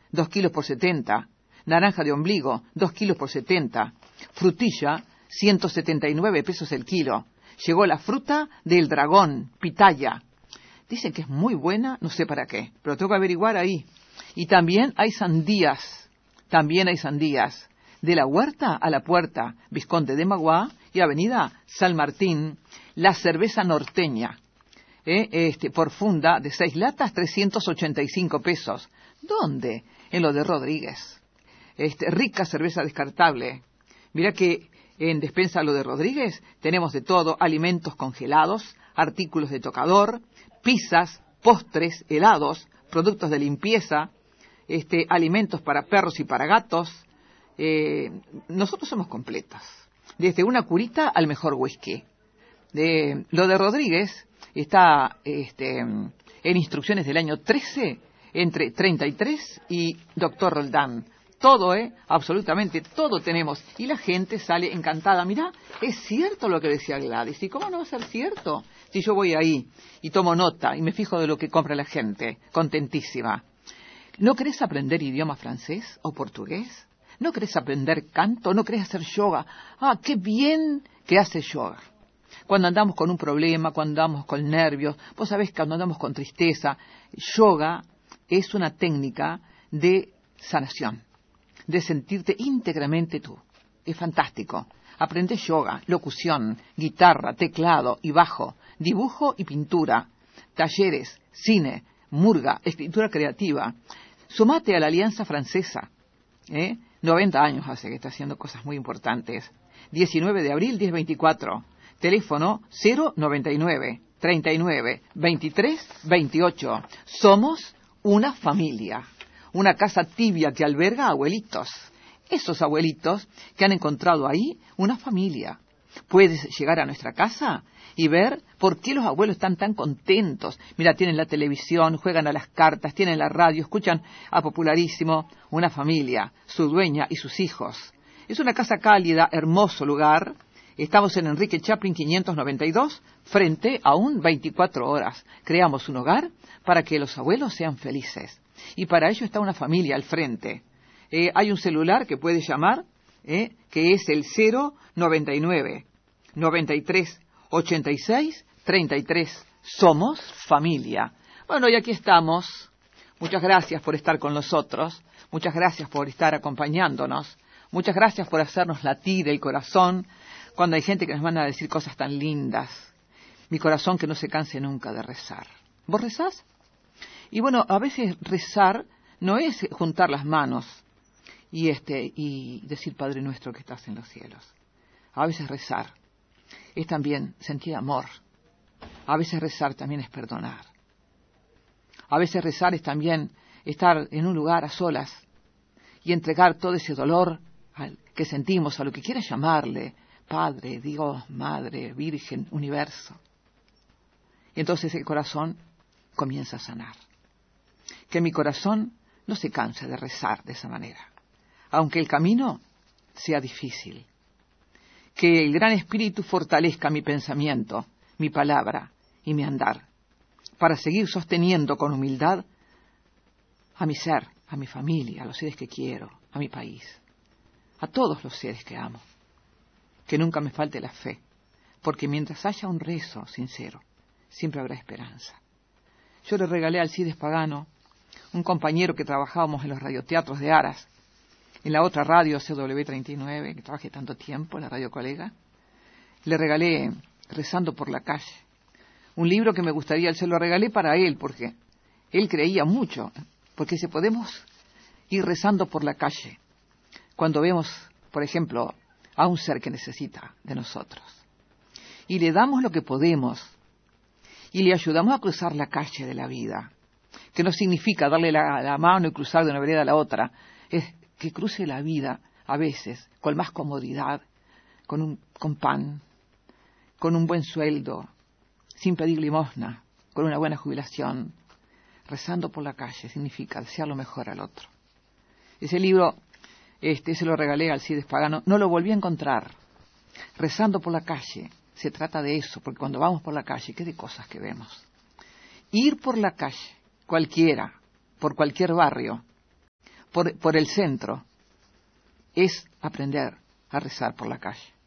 2 kilos por 70. Naranja de ombligo, 2 kilos por 70. Frutilla, 179 pesos el kilo. Llegó la fruta del dragón, pitaya. Dicen que es muy buena, no sé para qué, pero tengo que averiguar ahí. Y también hay sandías. De la huerta a la puerta, Visconde de Maguá y Avenida San Martín, la cerveza norteña. Por funda de 6 latas, 385 pesos. ¿Dónde? En lo de Rodríguez. Rica cerveza descartable. Mira que en Despensa Lo de Rodríguez tenemos de todo: alimentos congelados, artículos de tocador, pizzas, postres, helados, productos de limpieza, alimentos para perros y para gatos. Nosotros somos completas, desde una curita al mejor whisky. Lo de Rodríguez está en instrucciones del año 13, entre 33 y Doctor Roldán. Todo, absolutamente todo tenemos. Y la gente sale encantada. Mirá, es cierto lo que decía Gladys. ¿Y cómo no va a ser cierto? Si yo voy ahí y tomo nota y me fijo de lo que compra la gente, contentísima. ¿No querés aprender idioma francés o portugués? ¿No querés aprender canto? ¿No querés hacer yoga? ¡Ah, qué bien que hace yoga! Cuando andamos con un problema, cuando andamos con nervios, vos sabés que cuando andamos con tristeza, yoga es una técnica de sanación, de sentirte íntegramente tú. Es fantástico. Aprendés yoga, locución, guitarra, teclado y bajo, dibujo y pintura, talleres, cine, murga, escritura creativa. Sumate a la Alianza Francesa. 90 años hace que está haciendo cosas muy importantes. 19 de abril, 1024. Teléfono 099 39 23 28. Somos una familia. Una casa tibia que alberga abuelitos. Esos abuelitos que han encontrado ahí una familia. Puedes llegar a nuestra casa y ver por qué los abuelos están tan contentos. Mira, tienen la televisión, juegan a las cartas, tienen la radio, escuchan a Popularísimo. Una familia, su dueña y sus hijos. Es una casa cálida, hermoso lugar. Estamos en Enrique Chaplin 592, frente a un 24 horas. Creamos un hogar para que los abuelos sean felices. Y para ello está una familia al frente. Hay un celular que puede llamar, que es el 099 93 86 33. Somos familia. Bueno, y aquí estamos. Muchas gracias por estar con nosotros. Muchas gracias por estar acompañándonos. Muchas gracias por hacernos latir el corazón cuando hay gente que nos manda a decir cosas tan lindas. Mi corazón que no se canse nunca de rezar. ¿Vos rezás? Y bueno, a veces rezar no es juntar las manos y decir Padre nuestro que estás en los cielos. A veces rezar es también sentir amor. A veces rezar también es perdonar. A veces rezar es también estar en un lugar a solas y entregar todo ese dolor que sentimos, a lo que quieras llamarle, Padre, Dios, Madre, Virgen, Universo. Y entonces el corazón comienza a sanar. Que mi corazón no se canse de rezar de esa manera, aunque el camino sea difícil. Que el Gran Espíritu fortalezca mi pensamiento, mi palabra y mi andar, para seguir sosteniendo con humildad a mi ser, a mi familia, a los seres que quiero, a mi país, a todos los seres que amo. Que nunca me falte la fe, porque mientras haya un rezo sincero, siempre habrá esperanza. Yo le regalé a Alcides Pagano, un compañero que trabajábamos en los radioteatros de Aras, en la otra radio CW39, que trabajé tanto tiempo, la radio colega, le regalé Rezando por la calle, un libro que me gustaría, se lo regalé para él, porque él creía mucho, porque si podemos ir rezando por la calle, cuando vemos, por ejemplo, a un ser que necesita de nosotros, y le damos lo que podemos, y le ayudamos a cruzar la calle de la vida, que no significa darle la mano y cruzar de una vereda a la otra, es que cruce la vida a veces con más comodidad, con pan, con un buen sueldo, sin pedir limosna, con una buena jubilación. Rezando por la calle significa desear lo mejor al otro. Ese libro se lo regalé a Alcides Pagano, no lo volví a encontrar. Rezando por la calle, se trata de eso, porque cuando vamos por la calle, qué de cosas que vemos. Ir por la calle, cualquiera, por cualquier barrio, por el centro, es aprender a rezar por la calle.